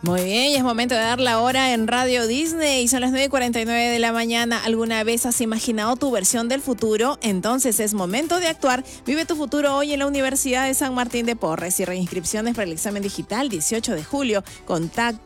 Muy bien, y es momento de dar la hora en Radio Disney. Son las 9:49 de la mañana. ¿Alguna vez has imaginado tu versión del futuro? Entonces es momento de actuar. Vive tu futuro hoy en la Universidad de San Martín de Porres y reinscripciones para el examen digital 18 de julio. Contacta